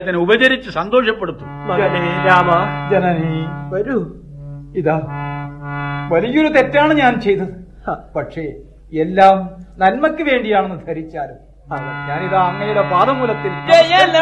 ഉപചരിച്ച് സന്തോഷപ്പെടുത്തും. മകനേ രാമ, ജനനി വരൂ. ഇതാ വലിയൊരു തെറ്റാണ് ഞാൻ ചെയ്തത്. പക്ഷേ എല്ലാം നന്മയ്ക്ക് വേണ്ടിയാണെന്ന് ധരിച്ചാലും ഞാനിതാ അങ്ങയുടെ പാദമൂലത്തിൽ